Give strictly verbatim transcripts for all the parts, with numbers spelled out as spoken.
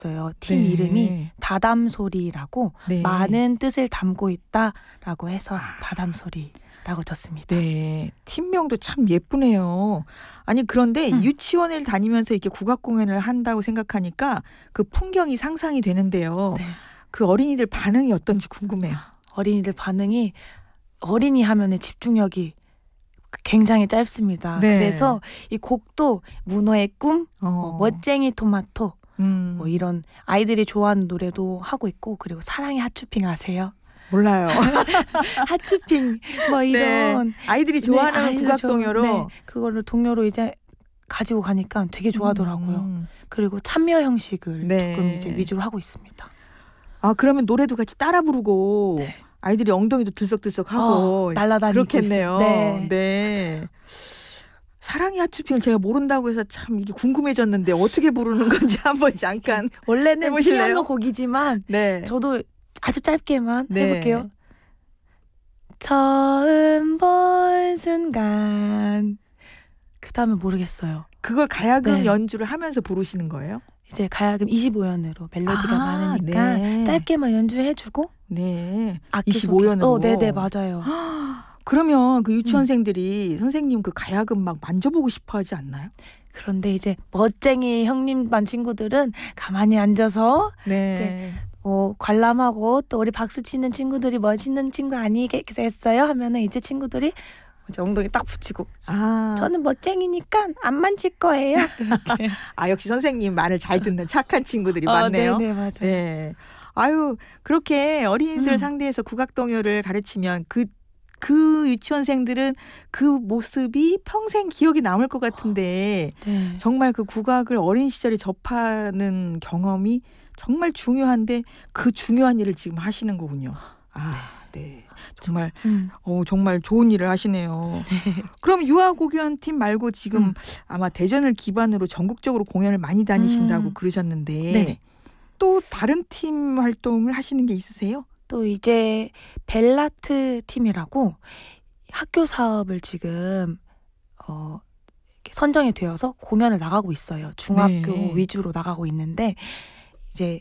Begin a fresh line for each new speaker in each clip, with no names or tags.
있어요. 팀
네.
이름이 다담소리라고
네.
많은 뜻을 담고 있다라고 해서
아.
다담소리라고 졌습니다.
네, 팀명도 참 예쁘네요. 아니 그런데
음.
유치원을 다니면서 이렇게 국악 공연을 한다고 생각하니까 그 풍경이 상상이 되는데요.
네.
그 어린이들 반응이 어떤지 궁금해요.
어린이들 반응이 어린이 하면은 집중력이 굉장히 짧습니다.
네.
그래서 이 곡도 문어의 꿈,
어.
뭐 멋쟁이 토마토
음.
뭐 이런 아이들이 좋아하는 노래도 하고 있고 그리고 사랑의 핫추핑 아세요?
몰라요.
핫추핑 뭐 이런
네. 아이들이 좋아하는
네, 아이들
국악
좋아-
동요로
네, 그거를 동요로 이제 가지고 가니까 되게 좋아하더라고요.
음.
그리고 참여 형식을
네.
조금 이제 위주로 하고 있습니다.
아 그러면 노래도 같이 따라 부르고
네.
아이들이 엉덩이도 들썩들썩하고
어, 날아다니고
그렇겠네요.
있어요. 네.
네. 사랑의 핫추핑을 제가 모른다고 해서 참 이게 궁금해졌는데 어떻게 부르는 건지 한번 잠깐
원래는
해보실래요?
피아노 곡이지만
네.
저도 아주 짧게만
네.
해볼게요. 처음 본 순간 그 다음에 모르겠어요.
그걸 가야금
네.
연주를 하면서 부르시는 거예요?
이제 가야금 이십오 연으로 멜로디가
아,
많으니까
네.
짧게만 연주해주고
네.
악기
이십오 연으로.
어, 네네 맞아요.
그러면 그
음.
유치원생들이 선생님 그 가야금 막 만져보고 싶어 하지 않나요?
그런데 이제 멋쟁이 형님 반 친구들은 가만히 앉아서
네.
어, 관람하고 또 우리 박수 치는 친구들이 멋있는 친구 아니겠어요? 하면은 이제 친구들이 이제 엉덩이 딱 붙이고
아,
저는 멋쟁이니까 안 만질 거예요. 이렇게.
아 역시 선생님 말을 잘 듣는 착한 친구들이
어,
많네요.
네네 맞아요.
네. 아유 그렇게 어린이들
음.
상대해서 국악 동요를 가르치면 그 그 유치원생들은 그 모습이 평생 기억이 남을 것 같은데
네.
정말 그 국악을 어린 시절에 접하는 경험이 정말 중요한데 그 중요한 일을 지금 하시는 거군요. 아, 네. 정말
음.
어, 정말 좋은 일을 하시네요. 그럼 유아공연팀 말고 지금
음.
아마 대전을 기반으로 전국적으로 공연을 많이 다니신다고
음.
그러셨는데
네네.
또 다른 팀 활동을 하시는 게 있으세요?
또 이제 벨라트 팀이라고 학교 사업을 지금 어, 이렇게 선정이 되어서 공연을 나가고 있어요. 중학교
네.
위주로 나가고 있는데 이제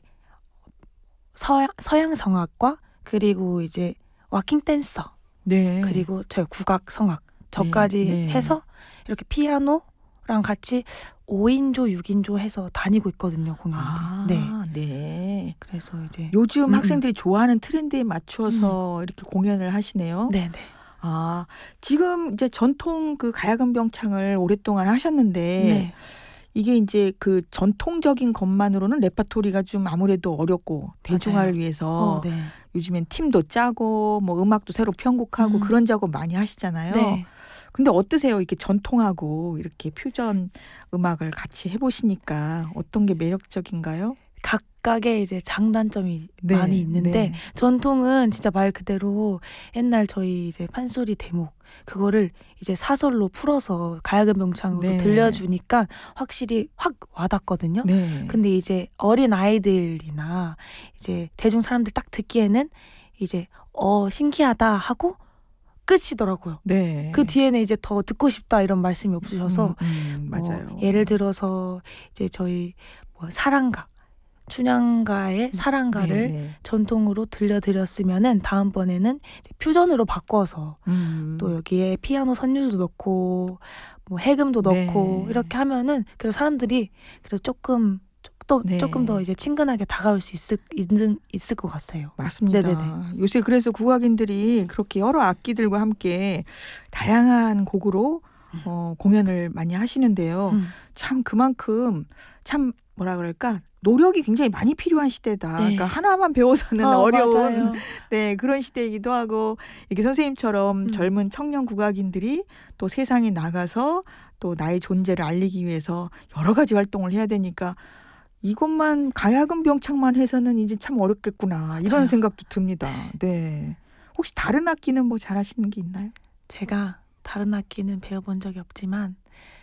서양, 서양 성악과 그리고 이제 와킹 댄서
네.
그리고 저 국악 성악 저까지
네, 네.
해서 이렇게 피아노랑 같이 오 인조 육 인조 해서 다니고 있거든요 공연을.
아,
네.
네.
그래서 이제
요즘
음,
학생들이 좋아하는 트렌드에 맞춰서 이렇게 공연을 하시네요.
네네.
아, 지금 이제 전통 그 가야금 병창을 오랫동안 하셨는데
네.
이게 이제 그 전통적인 것만으로는 레파토리가 좀 아무래도 어렵고 대중화를
맞아요.
위해서
어, 네.
요즘엔 팀도 짜고 뭐 음악도 새로 편곡하고
음.
그런 작업 많이 하시잖아요.
네.
근데 어떠세요? 이렇게 전통하고 이렇게 퓨전 음악을 같이 해보시니까 어떤 게 매력적인가요?
각각의 이제 장단점이
네,
많이 있는데
네.
전통은 진짜 말 그대로 옛날 저희 이제 판소리 대목 그거를 이제 사설로 풀어서 가야금 병창으로
네.
들려주니까 확실히 확 와닿거든요.
네.
근데 이제 어린 아이들이나 이제 대중 사람들 딱 듣기에는 이제 어 신기하다 하고 끝이더라고요.
네.
그 뒤에는 이제 더 듣고 싶다 이런 말씀이 없으셔서
음, 음,
뭐
맞아요.
예를 들어서 이제 저희 뭐 사랑가 춘향가의 사랑가를
네, 네.
전통으로 들려드렸으면은 다음번에는 이제 퓨전으로 바꿔서
음.
또 여기에 피아노 선율도 넣고 뭐 해금도
네.
넣고 이렇게 하면은 그래서 사람들이 그래서 조금 또
네.
조금 더 이제 친근하게 다가올 수 있을 있는 있을 것 같아요.
맞습니다.
네네네.
요새 그래서 국악인들이 그렇게 여러 악기들과 함께 다양한 곡으로 어, 공연을 많이 하시는데요.
음.
참 그만큼 참 뭐라 그럴까 노력이 굉장히 많이 필요한 시대다.
네.
그러니까 하나만 배워서는
어,
어려운
맞아요.
네, 그런 시대이기도 하고 이렇게 선생님처럼
음.
젊은 청년 국악인들이 또 세상에 나가서 또 나의 존재를 알리기 위해서 여러 가지 활동을 해야 되니까 이것만 가야금 병창만 해서는 이제 참 어렵겠구나 이런
맞아요.
생각도 듭니다. 네. 혹시 다른 악기는 뭐 잘하시는 게 있나요?
제가 다른 악기는 배워본 적이 없지만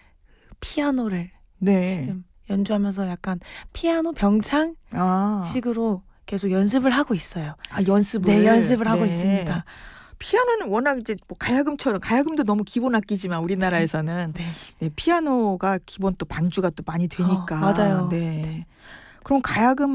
피아노를
네.
지금 연주하면서 약간 피아노 병창
아,
식으로 계속 연습을 하고 있어요.
아 연습을.
네, 연습을 하고
네.
있습니다.
피아노는 워낙 이제 뭐 가야금처럼 가야금도 너무 기본 악기지만 우리나라에서는
네.
네, 피아노가 기본 또 반주가 또 많이 되니까.
어, 맞아요.
네. 그럼 가야금